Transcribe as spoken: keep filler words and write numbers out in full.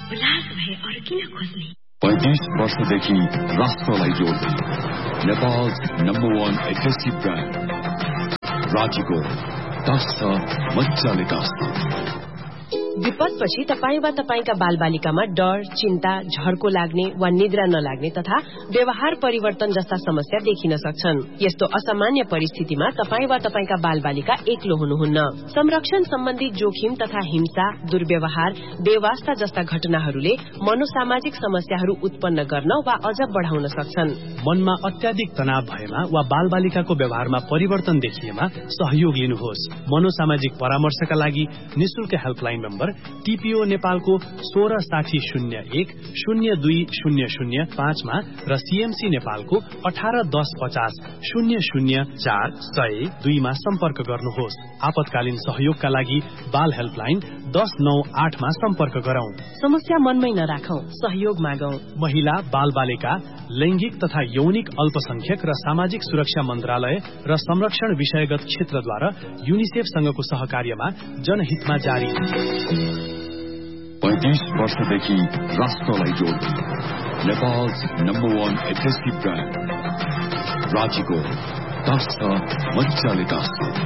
उल्लास भए अरु किन खोज्ने? पैंतीस वर्षदेखि राष्ट्रलाई जोड्दै नेपाल नम्बर वन एडहेसिभ ब्रान्ड राजीको दस छ मजाले गाँस्दा। विपदपछि तपाईँ वा तपाईँका बालबालिकामा डर, चिन्ता, झर्को लाग्ने वा निद्रा नलाग्ने तथा व्यवहार परिवर्तन जस्ता समस्या देखिन सक्छन्। यस्तो असामान्य परिस्थितिमा तपाईँ वा तपाईँका बालबालिका एक्लो हुनुहुन्न। संरक्षण सम्बन्धी जोखिम तथा हिंसा, दुर्व्यवहार, बेवास्ता जस्ता घटनाहरूले मनोसामाजिक समस्याहरू उत्पन्न गर्न वा अझ बढ़ाउन सक्छन्। मनमा अत्याधिक तनाव भएमा वा बालबालिकाको व्यवहारमा परिवर्तन देखिएमा सहयोग लिनुहोस्। मनोसामाजिक परामर्शका लागि निशुल्क हेल्पलाइन नम्बर टीपीओ नेपालको सोह्र साठी शून्य एक शून्य दुई शून्य शून्य पाँचमा र सीएमसी नेपालको अठार दस पचास शून्य शून्य चार सय दुईमा सम्पर्क गर्नुहोस्। आपतकालीन सहयोगका लागि बाल हेल्पलाइन दस नौ आठमा सम्पर्क गरौं। समस्या मनमै नराखौं, सहयोग मागौं। महिला, बाल बालिका, लैंगिक तथा यौनिक अल्पसंख्यक र सामाजिक सुरक्षा मन्त्रालय र संरक्षण विषयगत क्षेत्रद्वारा युनिसेफसँगको सहकार्यमा जनहितमा जारी। पैंतीस वर्षदेखि राष्ट्रलाई जोड्दै नेपाल नम्बर वन एडहेसिभ ब्रान्ड राजीको दस छ मजाले गाँस्दा।